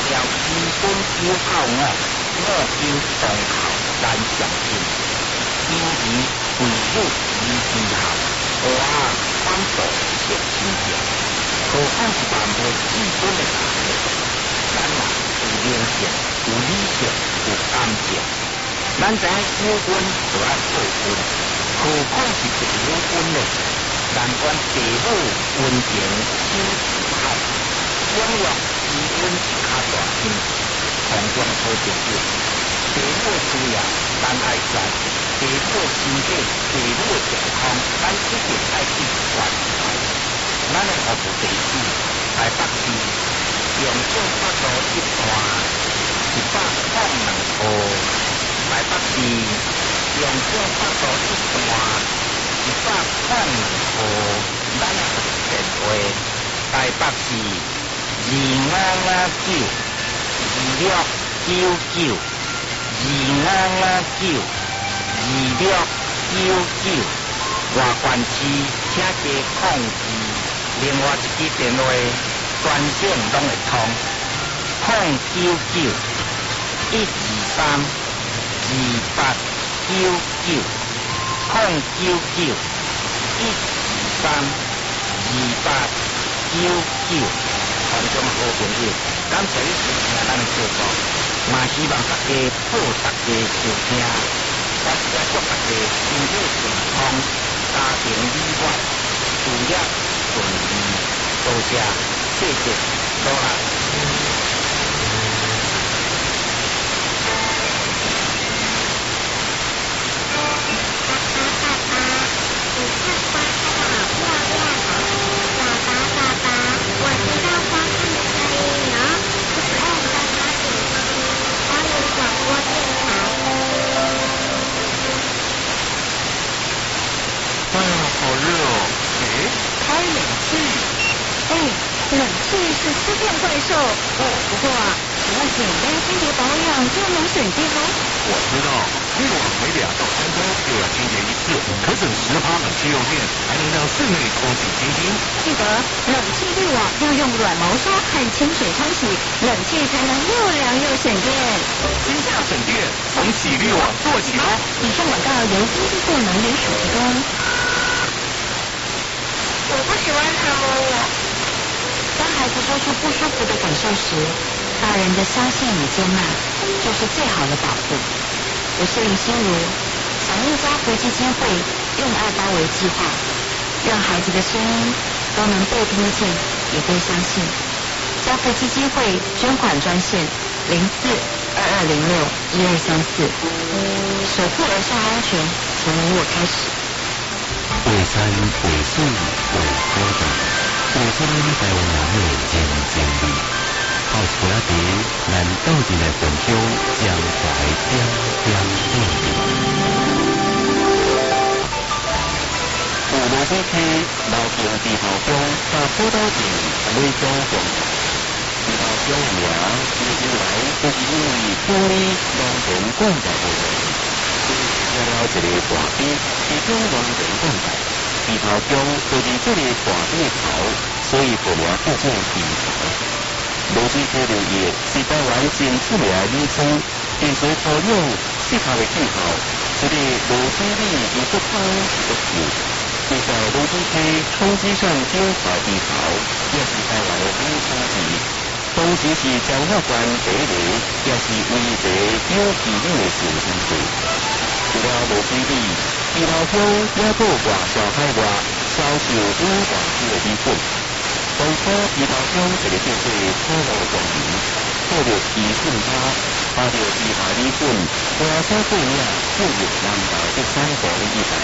条基本9靠5，我经同校咱上进，因为规律以之后，我反倒是亲近，何况是万无基本的大学，咱嘛有灵性，有理性，有感情，咱知影小军就要做军，何况是地母军呢？难怪地母温情手持海，永远基本是较大心，同中好朋友。地母需要咱爱知，地母身体、地母健康，咱一定爱去关怀。咱的服务地址台北市永庆北路1段102号，台北市永庆北路1段102号，咱的电话台北市25592699。25592699，外县市请加控制，另外一支电话专线拢会通，09912382999，09912382999，同种好朋友，感谢你收听咱的节目。嘛希望大家好，大家收听，我是来祝大家身体健康，家庭美满，事业顺利，多谢，谢谢，多啦。 冷气是欺骗怪兽哦。不过只要简单清洁保养就能省电哦。 我知道，滤网每2到3周就要清洁1次，可省10%冷气用电，还能让室内空气清新。 记得冷气滤网要用软毛刷和清水冲洗，冷气才能又凉又省电。 新价省电，从洗滤网做起吧。 以上广告由经济部能源署提供。 我不喜欢他摸我。 当孩子说出不舒服的感受时，大人的相信与接纳就是最好的保护。我是林心如，响应家福基金会用爱包围计划，让孩子的声音都能被听见，也被相信。家福基金会捐款专线0422061234，守护儿少安全，从你我开始。 为山为水为土地，为出咱台湾人的人情味。好一个伫咱斗阵的分享，将在点点滴滴。有无水溪老境地头乡，把土岛镇每种广场。地头乡名一直来就是因为乡里农田管在不严。了一个大边，其中农田管在地头乡就是这个大边的头，所以号名叫做地头。芦水溪流域是台湾真出名的米村，地水土壤适合的气候，一个芦水里又不汤又不臭。介绍芦水溪冲击上精华地头，也是台湾的米村之一。同时是彰化县第一个，也是唯一一个有地理的城市。除了芦水里，地头乡也有外销海外销售五大区的米粉。当初地头乡一个叫做土路庄园，做着宜顺他，把着地下米粉，花销过夜，进入南投第3个的地带。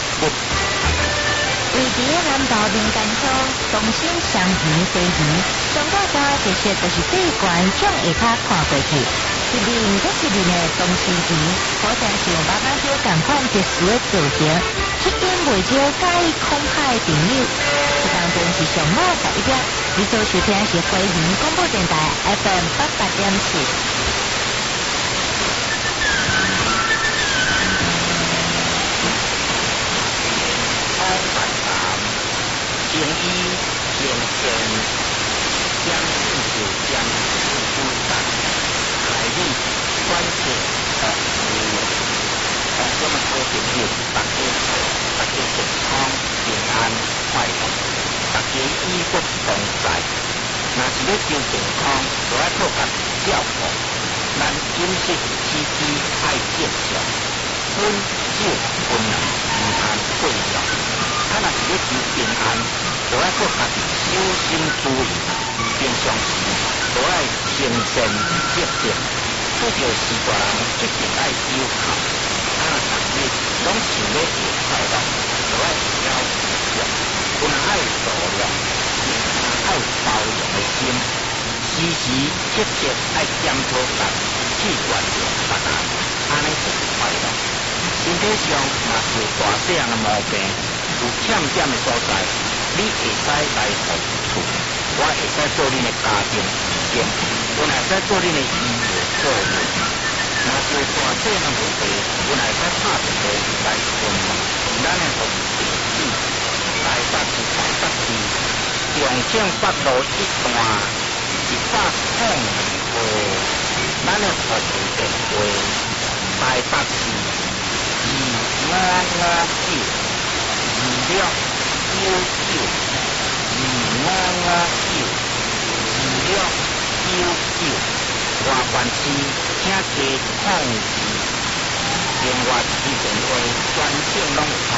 位伫南投民间乡东兴双鱼西鱼，上高山其实就是最悬从下骹看过去，一面搁一面的东西鱼，好像是用爸爸叫同款特殊的造型，这点袂少介意恐吓的朋友。这当中是上午11点，你所收听的是花莲广播电台 FM 88.7。 行医行善，将幸福将福福带的好朋友，大家健康、平安、快乐，大家医国同在。若是要求健康，就要靠家己照顾。咱饮食起居爱正常，烟酒槟榔唔通过量。若是要求平安，就要靠家己小心注意。平常时就要诚信积德，拄着是大人一定爱有孝。逐日拢想要过快乐，就要了自强，本爱度量，平常爱包容的心，时时刻刻爱检讨家己，去原谅别人，安尼就快乐。身体上若是有大细项的毛病，有欠点的所在，你会使来互处，我会使做恁的家庭医生，我会使做恁的医疗顾问。若是有大细项问题，我会使拍电话来询问咱的服务地址。台北市中正北路一段102号，咱的服务电话台北市2599，外县市请加控制，另外一支电话全省拢有通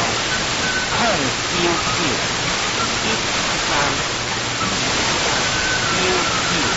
，099139399。